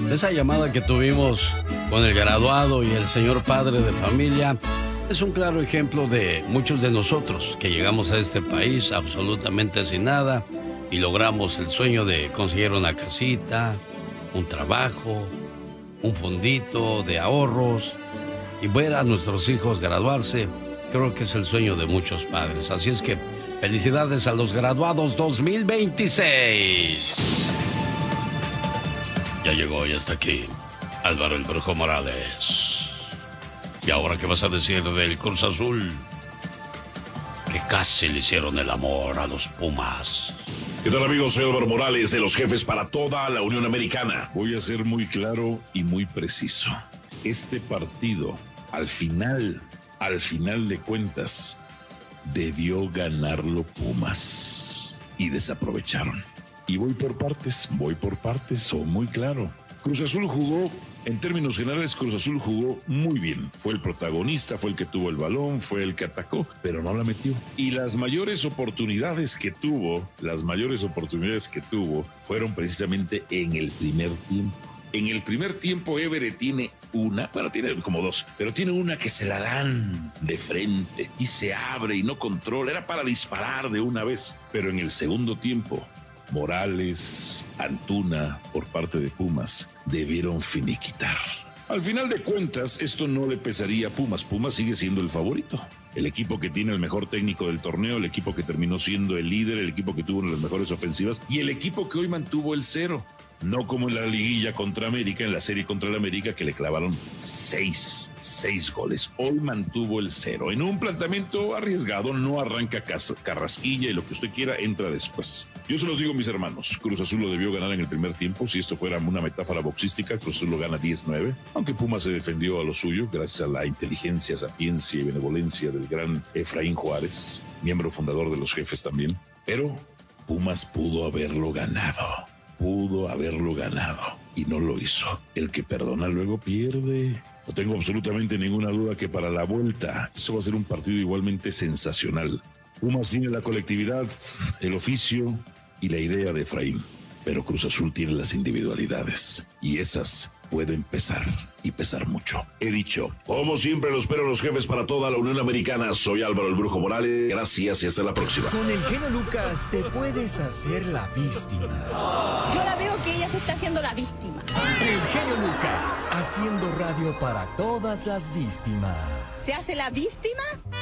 Esa llamada que tuvimos con el graduado y el señor padre de familia es un claro ejemplo de muchos de nosotros que llegamos a este país absolutamente sin nada y logramos el sueño de conseguir una casita, un trabajo, un fondito de ahorros y ver a nuestros hijos graduarse. Creo que es el sueño de muchos padres. Así es que felicidades a los graduados 2026. Ya llegó, ya está aquí Álvaro el Brujo Morales. ¿Y ahora qué vas a decir del Cruz Azul? Que casi le hicieron el amor a los Pumas. ¿Qué tal, amigos? Soy Álvaro Morales de los Jefes para toda la Unión Americana. Voy a ser muy claro y muy preciso. Este partido, al final de cuentas, debió ganarlo Pumas y desaprovecharon. Y voy por partes, soy muy claro. Cruz Azul jugó, en términos generales, Cruz Azul jugó muy bien. Fue el protagonista, fue el que tuvo el balón, fue el que atacó, pero no la metió. Y las mayores oportunidades que tuvo fueron precisamente en el primer tiempo. En el primer tiempo Everett tiene una, bueno, tiene como dos, pero tiene una que se la dan de frente y se abre y no controla. Era para disparar de una vez, pero en el segundo tiempo Morales, Antuna, por parte de Pumas, debieron finiquitar. Al final de cuentas, esto no le pesaría a Pumas. Pumas sigue siendo el favorito. El equipo que tiene el mejor técnico del torneo, el equipo que terminó siendo el líder, el equipo que tuvo una de las mejores ofensivas y el equipo que hoy mantuvo el 0. No como en la liguilla contra América, en la serie contra el América, que le clavaron 6 goles. Hoy mantuvo el 0. En un planteamiento arriesgado, no arranca Carrasquilla y lo que usted quiera entra después. Yo se los digo, mis hermanos, Cruz Azul lo debió ganar en el primer tiempo. Si esto fuera una metáfora boxística, Cruz Azul lo gana 10-9. Aunque Pumas se defendió a lo suyo, gracias a la inteligencia, sapiencia y benevolencia del gran Efraín Juárez, miembro fundador de los Jefes también. Pero Pumas pudo haberlo ganado y no lo hizo. El que perdona luego pierde. No tengo absolutamente ninguna duda que para la vuelta eso va a ser un partido igualmente sensacional. Pumas tiene la colectividad, el oficio y la idea de Efraín, pero Cruz Azul tiene las individualidades y esas pueden pesar y pesar mucho. He dicho, como siempre lo espero los Jefes para toda la Unión Americana. Soy Álvaro el Brujo Morales. Gracias y hasta la próxima. Con el genio Lucas te puedes hacer la víctima. Yo la veo que ella se está haciendo la víctima. El genio Lucas haciendo radio para todas las víctimas. ¿Se hace la víctima?